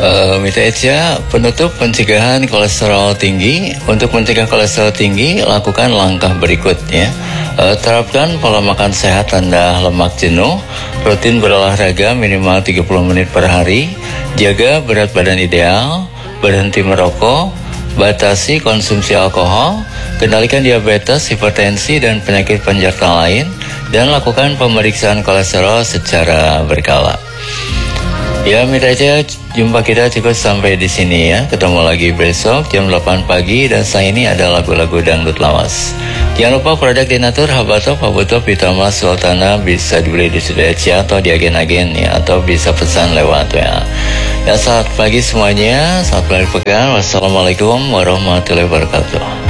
Mita Eja, penutup pencegahan kolesterol tinggi. Untuk mencegah kolesterol tinggi, lakukan langkah berikut ya. Terapkan pola makan sehat tanda lemak jenuh, rutin berolahraga minimal 30 menit per hari, jaga berat badan ideal, berhenti merokok, batasi konsumsi alkohol, kendalikan diabetes, hipertensi, dan penyakit penyerta lain, dan lakukan pemeriksaan kolesterol secara berkala. Ya, Mita Eja, jumpa kita cukup sampai di sini ya. Ketemu lagi besok jam 8 pagi dan saya ini ada lagu-lagu dangdut lawas. Jangan lupa produk Denatur, Habatop, Habutop, Pitama, Sultana bisa dibeli di Sudah Eja atau di agen-agen ya, atau bisa pesan lewat WA. Ya, selamat pagi semuanya, selamat pagi pekan. Wassalamualaikum warahmatullahi wabarakatuh.